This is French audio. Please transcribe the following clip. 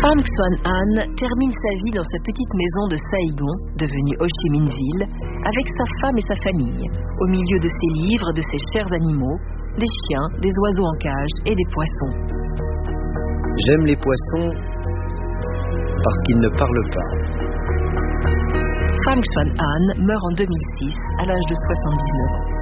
Pham Xuan An termine sa vie dans sa petite maison de Saigon, devenue Ho Chi Minh Ville, avec sa femme et sa famille, au milieu de ses livres, de ses chers animaux, des chiens, des oiseaux en cage et des poissons. J'aime les poissons parce qu'ils ne parlent pas. Pham Xuan An meurt en 2006 à l'âge de 79 ans.